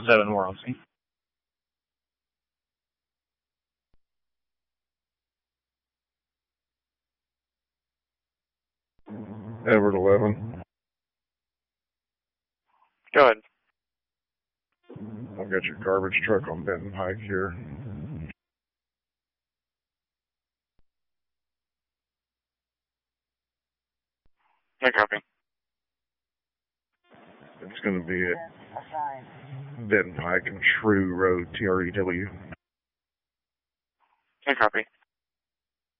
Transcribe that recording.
7 Royalty. Edward 11. Go ahead. I've got your garbage truck on Benton Pike here. No copy. It's going to be at Benton Pike and Shrew Road, TREW. No copy.